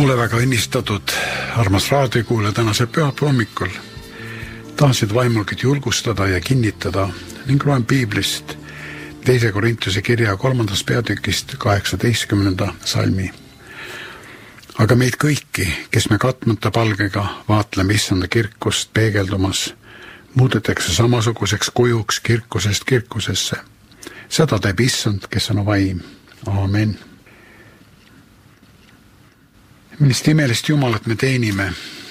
Ole väga õnnistatud, armas raadiokuulaja, tänase pühapäeva hommikul. Tahtsid vaimulgit julgustada ja kinnitada ning loen piiblist 2. Korintuse kirja 3. peatükist 18. salmi. Aga meid kõiki, kes me katmata palgega vaatleme issanda kirkust peegeldumas, muudetakse samasuguseks kujuks kirkusest kirkusesse. Seda teeb issand, kes on vaim. Aamen. Millist imelist Jumalat me teenime.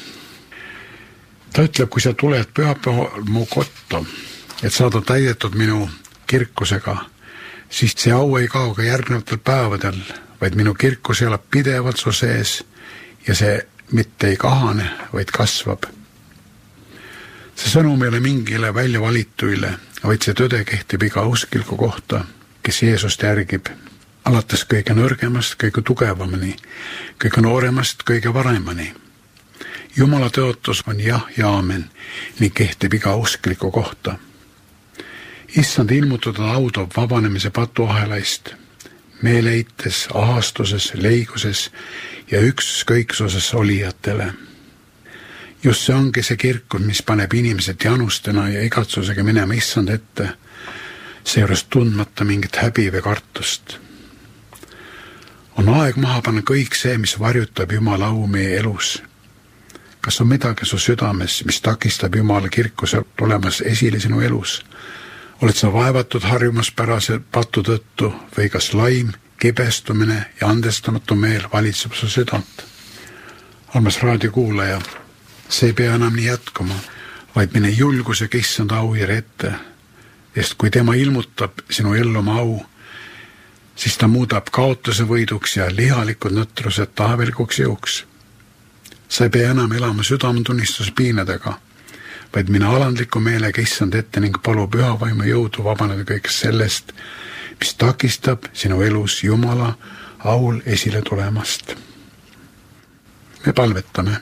Ta ütleb, kui sa tuled pühapäeval mu kotta, et saada täidetud minu kirkusega, siis see au ei kao ka järgnevatel päevadel, vaid minu kirkus elab pidevalt su sees ja see mitte ei kahane, vaid kasvab. See sõnum ei ole mingile välja valituile, vaid see tõde kehtib iga uskliku kohta, kes Jeesust järgib. Alates kõige nõrgemast kõige tugevamani, kõige nooremast kõige varemani. Jumala tõotus on jah ja aamen ning kehtib iga uskliku kohta. Issand ilmutatud au toob vabanemise patuahelaist, meeleites, ahastuses, leiguses ja ükskõiksuses olijatele. Just see ongi see kirkus, mis paneb inimesed janustena ja igatsusega minema issand ette, seejuures tundmata mingit häbi või kartust. On aeg maha panna kõik see, mis varjutab Jumala au meie elus. Kas on midagi su südames, mis takistab Jumala kirkuse tulemas esile sinu elus? Oled sa vaevatud harjumuspärase patu tõttu või kas laim, kibestumine ja andestamatu meel valitseb su südant? Armas raadiokuulaja, see ei pea enam nii jätkuma, vaid mine julgusega issanda aujärje ette, sest kui tema ilmutab sinu ellu oma au, siis ta muudab kaotuse võiduks ja lihalikud nõtrused taevelikuks jõuks. Sa ei pea enam elama südametunnistuse piinadega, vaid mine alandliku meelega issand ette ning palu pühavaimu jõudu vabaneda kõigest sellest, mis takistab sinu elus Jumala aul esile tulemast. Me palvetame.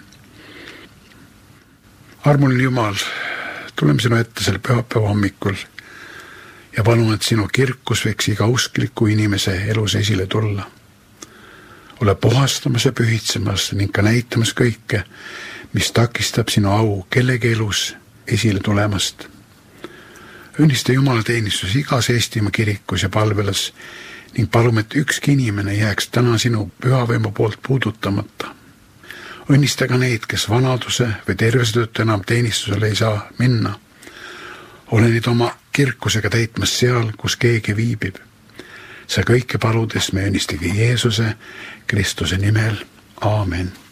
Armuline Jumal, tuleme sinu ette selle pühapäeva hommikul ja palun, et sinu kirkus võiks iga uskliku inimese elus esile tulla. Ole puhastamas ja pühitsemas ning ka näitamas kõike, mis takistab sinu au kellegi elus esile tulemast. Õnnista Jumala teenistus igas Eestimaa kirikus ja palvelas ning palume, et ükski inimene jääks täna sinu pühavõimu poolt puudutamata. Õnnista ka neid, kes vanaduse või tervise tõttu enam teenistusele ei saa minna. Ole nüüd oma kirkusega täitmas seal, kus keegi viibib. See kõike paludes me õnnistagi Jeesuse Kristuse nimel. Aamen.